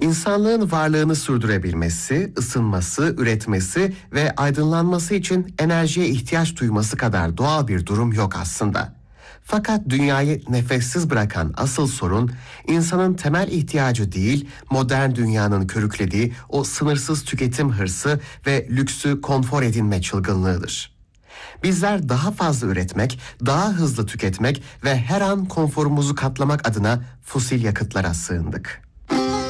İnsanlığın varlığını sürdürebilmesi, ısınması, üretmesi ve aydınlanması için enerjiye ihtiyaç duyması kadar doğal bir durum yok aslında. Fakat dünyayı nefessiz bırakan asıl sorun, insanın temel ihtiyacı değil, modern dünyanın körüklediği o sınırsız tüketim hırsı ve lüksü konfor edinme çılgınlığıdır. Bizler daha fazla üretmek, daha hızlı tüketmek ve her an konforumuzu katlamak adına fosil yakıtlara sığındık.